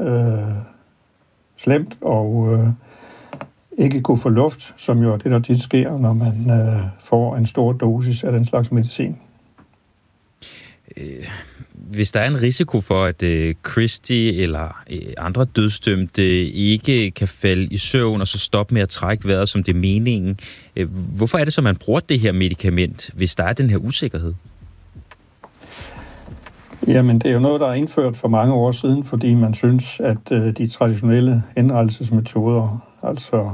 slemt og ikke kunne få luft, som jo er det, der tit sker, når man får en stor dosis af den slags medicin. Hvis der er en risiko for, at Christie eller andre dødsdømte ikke kan falde i søvn og så stoppe med at trække vejret, som det er meningen, hvorfor er det så, man bruger det her medicament, hvis der er den her usikkerhed? Jamen, det er jo noget, der er indført for mange år siden, fordi man synes, at de traditionelle henrettelsesmetoder, altså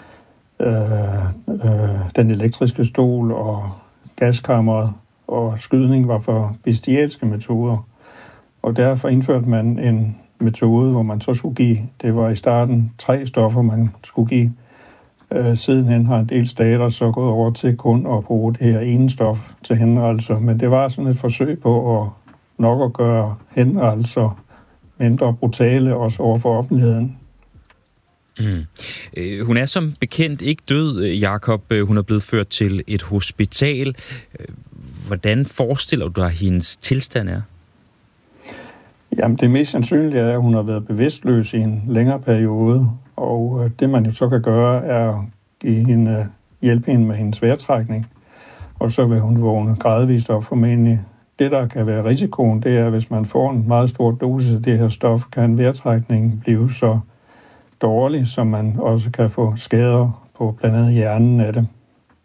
den elektriske stol og gaskammeret og skydning, var for bestialske metoder. Og derfor indførte man en metode, hvor man så skulle give, det var i starten 3 stoffer, man skulle give. Sidenhen har en del stater så gået over til kun at bruge det her ene stof til henrettelser. Men det var sådan et forsøg på at gøre henrettelser mindre brutale, også over for offentligheden. Hun er som bekendt ikke død, Jakob. Hun er blevet ført til et hospital. Hvordan forestiller du dig, at hendes tilstand er? Jamen, det mest sandsynlige er, at hun har været bevidstløs i en længere periode, og det man jo så kan gøre, er at hjælpe hende med hendes vejrtrækning, og så vil hun vågne gradvist op formentlig. Det, der kan være risikoen, det er, hvis man får en meget stor dosis af det her stof, kan vejrtrækningen blive så dårlig, så man også kan få skader på blandt andet hjernen af det.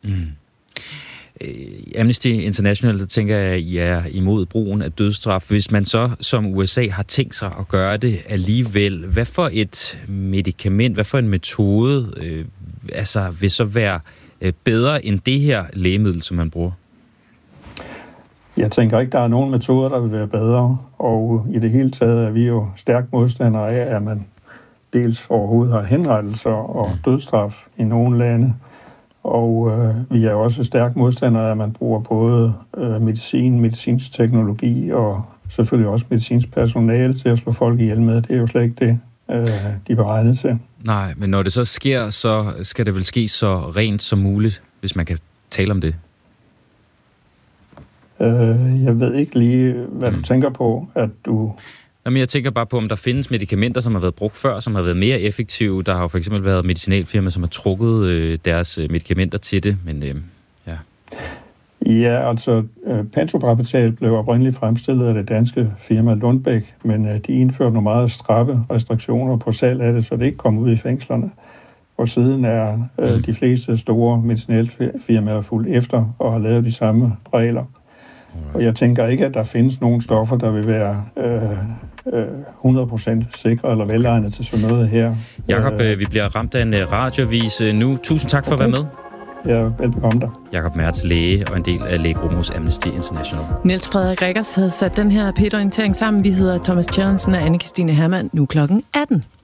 Amnesty International, der tænker jeg, at I er imod brugen af dødsstraf. Hvis man så som USA har tænkt sig at gøre det alligevel, hvad for et medicament, hvad for en metode vil så være bedre end det her lægemiddel, som man bruger? Jeg tænker ikke, der er nogen metoder, der vil være bedre, og i det hele taget er vi jo stærkt modstandere af, at man dels overhovedet har henrettelser og dødsstraf i nogle lande, og vi er også stærkt modstandere af, at man bruger både medicinsk teknologi og selvfølgelig også medicinsk personale til at slå folk ihjel med. Det er jo slet ikke det, de er beregnet til. Nej, men når det så sker, så skal det vel ske så rent som muligt, hvis man kan tale om det? Jeg ved ikke lige, hvad du tænker på, at du... Jamen, jeg tænker bare på, om der findes medicamenter, som har været brugt før, som har været mere effektive. Der har jo for eksempel været medicinalfirmaer, som har trukket deres medicamenter til det, men ja. Ja, altså pentobarbital blev oprindeligt fremstillet af det danske firma Lundbæk, men de indførte nogle meget skrappe restriktioner på salg af det, så det ikke kom ud i fængslerne. Og siden er de fleste store medicinalfirmaer fulgt efter og har lavet de samme regler. Og jeg tænker ikke, at der findes nogen stoffer, der vil være 100% sikre eller velegnet til sådan noget her. Jakob, vi bliver ramt af en radioavis nu. Tusind tak for at være med. Ja, velbekomme dig. Jakob Mertz, læge og en del af lægegruppen hos Amnesty International. Niels Frederik Rikkers havde sat den her P1-orientering sammen. Vi hedder Thomas Tjernsen og Anne-Kristine Hermann. Nu klokken 18.